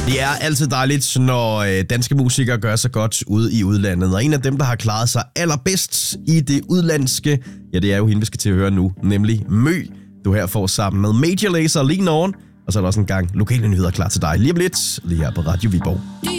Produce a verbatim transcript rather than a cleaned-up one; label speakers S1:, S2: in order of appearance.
S1: Det er altid dejligt, når danske musikere gør sig godt ude i udlandet. Og en af dem, der har klaret sig allerbedst i det udlandske, ja, det er jo hende, vi skal til at høre nu, nemlig Mø. Du her får sammen med Major Lazer og Lean On. Og så er der også en gang lokale nyheder klar til dig lige om lidt, lige her på Radio Viborg.